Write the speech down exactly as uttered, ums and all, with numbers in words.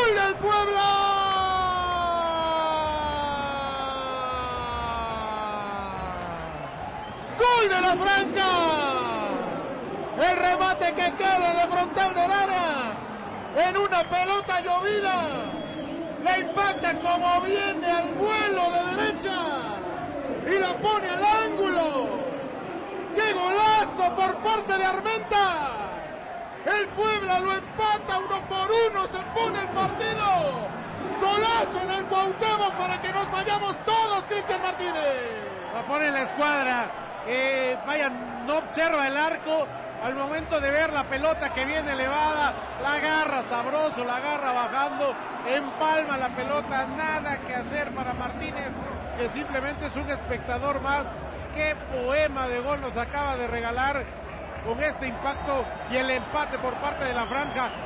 ¡Gol del Puebla! ¡Gol de la Franca! El remate que queda de frontal del área en una pelota llovida. La impacta como viene al vuelo de derecha y la pone al ángulo. ¡Qué golazo por parte de Armenta! El Puebla lo empata uno por uno, se pone el partido. Golazo en el Cuauhtémoc para que nos vayamos todos, Cristian Martínez. La pone en la escuadra. Eh, vaya, no observa el arco. Al momento de ver la pelota que viene elevada, la agarra sabroso, la agarra bajando, empalma la pelota, nada que hacer para Martínez, que simplemente es un espectador más. Qué poema de gol nos acaba de regalar con este impacto y el empate por parte de la Franja.